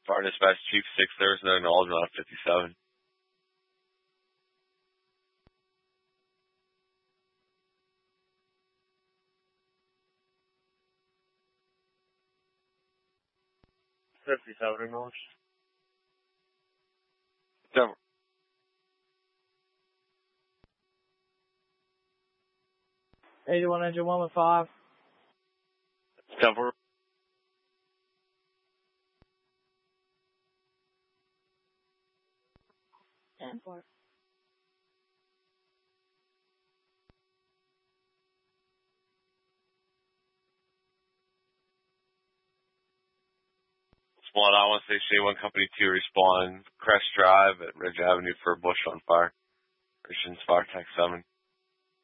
Fire Dispatch Chief 6, there was no acknowledgement on 57. Acknowledged. Denver. 81 engine 115. Denver. Denver. Squad I-1 Station 1 Company 2 respond. Crest Drive at Ridge Avenue for a bush on fire. Operations Fire Tech 7.